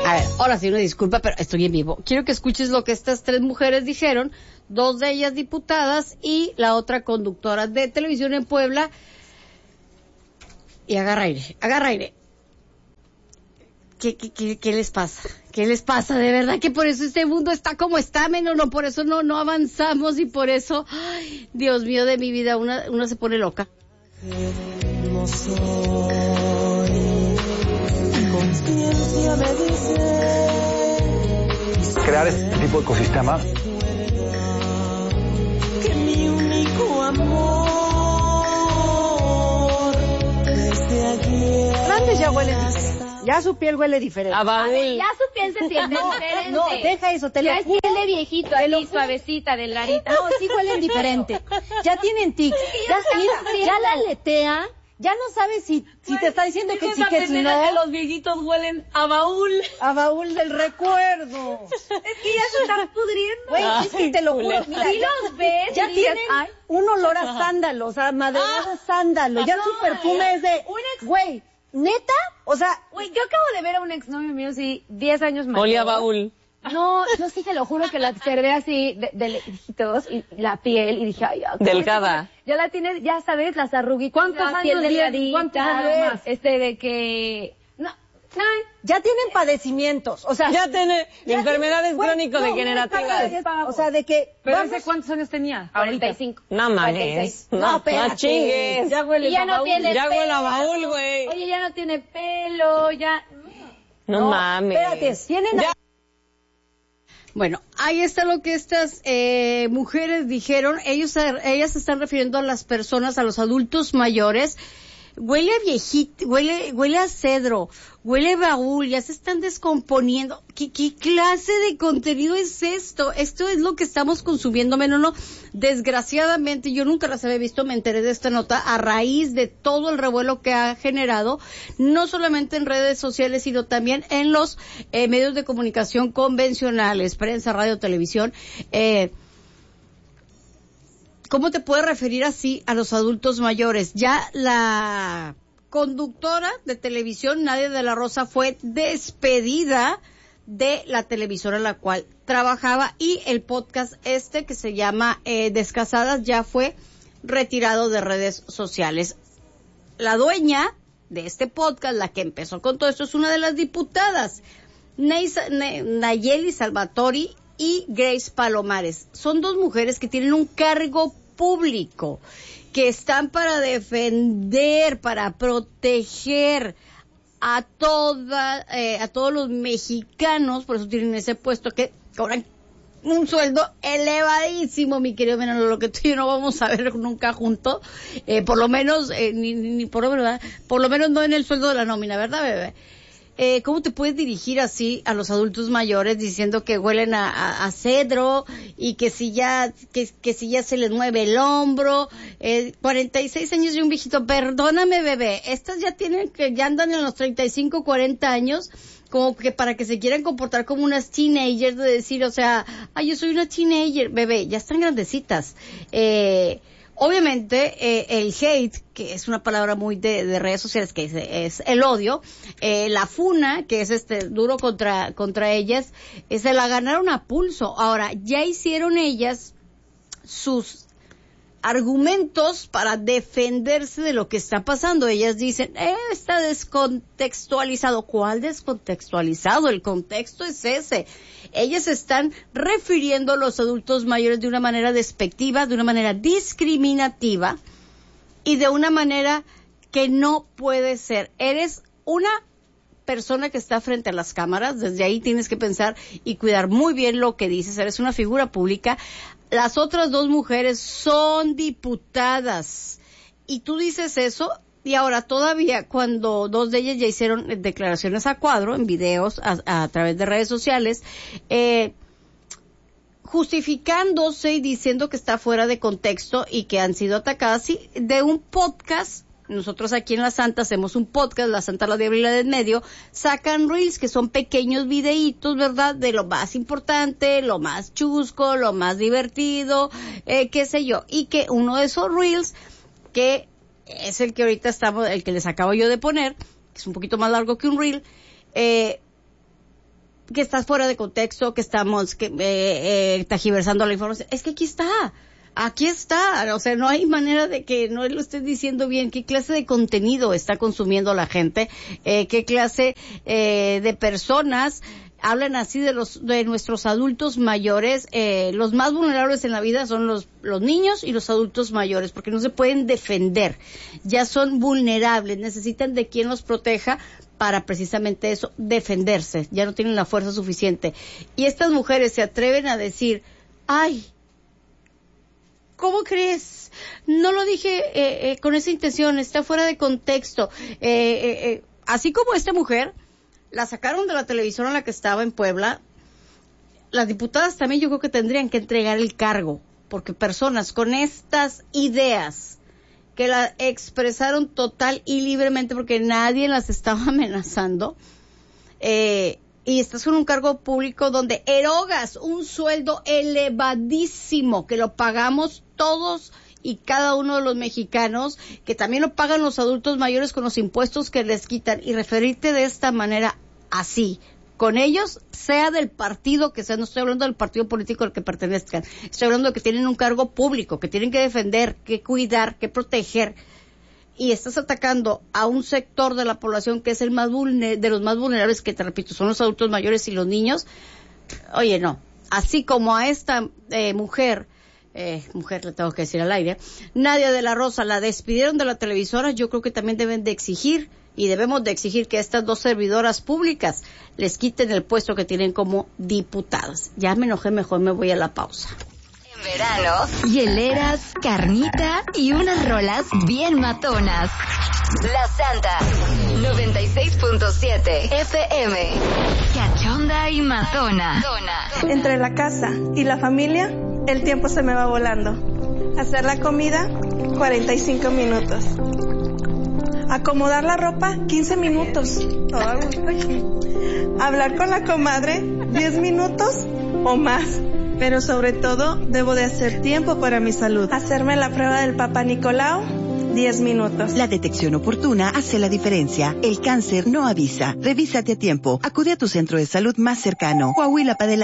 A ver, ahora sí, una disculpa, pero estoy en vivo. Quiero que escuches lo que estas 3 mujeres dijeron, 2 de ellas diputadas y la otra conductora de televisión en Puebla. Y agarra aire. ¿Qué les pasa? ¿Qué les pasa? De verdad que por eso este mundo está como está, menos no, por eso no avanzamos y por eso, ay, Dios mío de mi vida, una se pone loca. No soy, conciencia me dice. Crear este tipo de ecosistema. Que mi único amor desde ayer. Randy ya huele diferente. Ya su piel huele diferente. A ver, ya su piel se siente diferente. No, deja eso, te lo ya es piel de viejito, así suavecita, delgadita. No, sí huelen diferente. Ya tienen tics. Ya la aletea. Ya no sabes si te está diciendo que sí, que si no. Que los viejitos huelen a baúl. A baúl del recuerdo. Es que ya se están pudriendo. Güey, es que te lo juro. Mira, si los ves, ya dices, tienen un olor a sándalos, a madreada sándalo. Ya su perfume es de, güey, ¿neta? O sea, güey, yo acabo de ver a un exnovio mío, sí, 10 años mayor. Olía a baúl. No, yo sí te lo juro que la observé así de lejitos y la piel y dije, ay, delgada. Ya la tienes, ya sabes, las arruguitas, ¿cuántos la años piel tiene? delgadita. ¿Cuántos años más? De que no, ya tienen padecimientos, o sea, Ya tiene enfermedades güey, crónico-degenerativas. o sea, de que ¿Pero vamos, ese cuántos años tenía? 45. No mames. 46. No espérate. chingues. Ya huele Y ya a no baúl. tiene Ya huele a pelo. baúl, güey. Oye, ya no tiene pelo, ya. No mames. Espérate, tienen Ya. Bueno, ahí está lo que estas mujeres dijeron. Ellas se están refiriendo a las personas, a los adultos mayores. Huele a viejito, huele a cedro, huele a baúl, ya se están descomponiendo. ¿Qué clase de contenido es esto? Esto es lo que estamos consumiendo, no. Desgraciadamente, yo nunca las había visto, me enteré de esta nota a raíz de todo el revuelo que ha generado, no solamente en redes sociales, sino también en los medios de comunicación convencionales, prensa, radio, televisión. ¿Cómo te puedes referir así a los adultos mayores? Ya la conductora de televisión, Nadia de la Rosa, fue despedida de la televisora en la cual trabajaba y el podcast que se llama Descasadas ya fue retirado de redes sociales. La dueña de este podcast, la que empezó con todo esto, es una de las diputadas, Nayeli Salvatori y Grace Palomares. Son 2 mujeres que tienen un cargo público, que están para defender, para proteger a todos los mexicanos, por eso tienen ese puesto que cobran un sueldo elevadísimo, mi querido Menelo, lo que tú y yo no vamos a ver nunca juntos, por lo menos, por lo menos no en el sueldo de la nómina, ¿verdad, bebé? ¿Cómo te puedes dirigir así a los adultos mayores diciendo que huelen a cedro y que si ya se les mueve el hombro? 46 años y un viejito, perdóname, bebé, estas ya andan en los 35, 40 años, como que para que se quieran comportar como unas teenagers, de decir, o sea, ay, yo soy una teenager, bebé, ya están grandecitas. Obviamente, el hate, que es una palabra muy de redes sociales, que es el odio, la funa, que es duro contra ellas, se la ganaron a pulso. Ahora, ya hicieron ellas sus argumentos para defenderse de lo que está pasando. Ellas dicen, está descontextualizado. ¿Cuál descontextualizado? El contexto es ese. Ellas están refiriendo a los adultos mayores de una manera despectiva, de una manera discriminativa y de una manera que no puede ser. Eres una persona que está frente a las cámaras, desde ahí tienes que pensar y cuidar muy bien lo que dices, eres una figura pública. Las otras 2 mujeres son diputadas y tú dices eso y ahora todavía cuando 2 de ellas ya hicieron declaraciones a cuadro en videos a través de redes sociales, justificándose y diciendo que está fuera de contexto y que han sido atacadas de un podcast. Nosotros aquí en La Santa hacemos un podcast, La Santa, la Diabla y la de en medio, sacan reels que son pequeños videitos, ¿verdad? De lo más importante, lo más chusco, lo más divertido, qué sé yo. Y que uno de esos reels, que es el que ahorita el que les acabo yo de poner, que es un poquito más largo que un reel, que estás fuera de contexto, que estamos tergiversando la información. Es que aquí está, o sea, no hay manera de que no lo estés diciendo bien. ¿Qué clase de contenido está consumiendo la gente? ¿Qué clase de personas hablan así de nuestros adultos mayores? Los más vulnerables en la vida son los niños y los adultos mayores, porque no se pueden defender, ya son vulnerables, necesitan de quien los proteja para precisamente eso, defenderse, ya no tienen la fuerza suficiente. Y estas mujeres se atreven a decir, ay, ¿cómo crees? No lo dije con esa intención, está fuera de contexto. Así como esta mujer, la sacaron de la televisora en la que estaba en Puebla, las diputadas también yo creo que tendrían que entregar el cargo, porque personas con estas ideas que la expresaron total y libremente porque nadie las estaba amenazando, y estás con un cargo público donde erogas un sueldo elevadísimo que lo pagamos todos y cada uno de los mexicanos, que también lo pagan los adultos mayores con los impuestos que les quitan, y referirte de esta manera así con ellos, sea del partido que sea, no estoy hablando del partido político al que pertenezcan, estoy hablando de que tienen un cargo público, que tienen que defender, que cuidar, que proteger, y estás atacando a un sector de la población que es el más de los más vulnerables, que te repito, son los adultos mayores y los niños. Oye, no, así como a esta mujer le tengo que decir al aire, Nadia de la Rosa, la despidieron de la televisora, yo creo que también deben de exigir, y debemos de exigir que estas dos servidoras públicas les quiten el puesto que tienen como diputadas. Ya me enojé, mejor me voy a la pausa. En verano, hieleras, carnita y unas rolas bien matonas. La Santa 96.7 FM. Cachonda y matona. Entre la casa y la familia, el tiempo se me va volando. Hacer la comida, 45 minutos. Acomodar la ropa, 15 minutos. Todo a gusto aquí. Hablar con la comadre, 10 minutos o más. Pero sobre todo, debo de hacer tiempo para mi salud. Hacerme la prueba del Papa Nicolau, 10 minutos. La detección oportuna hace la diferencia. El cáncer no avisa. Revísate a tiempo. Acude a tu centro de salud más cercano. Coahuila para adelante.